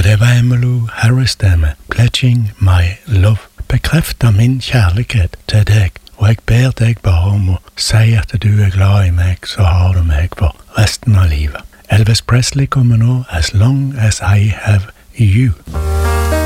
det var Emmylou Harris det med Pledging My Love. Bekrefter min kjærlighet til deg, og jeg ber deg bare om å si at du glad i meg, så har du meg for resten av livet. Elvis Presley kommer nå, As Long As I Have You.